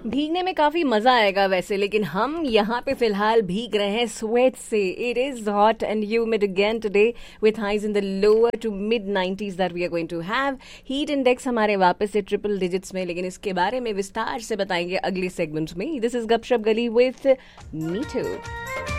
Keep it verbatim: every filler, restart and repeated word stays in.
भीगने में काफी मजा आएगा वैसे, लेकिन हम यहाँ पे फिलहाल भीग रहे हैं स्वेट से. It is hot and humid again today with highs in the lower to mid nineties that we are going to have. Heat index हमारे वापस से ट्रिपल डिजिट्स में, लेकिन इसके बारे में विस्तार से बताएंगे अगले सेगमेंट में. दिस इज गपशप गली विथ नीटू.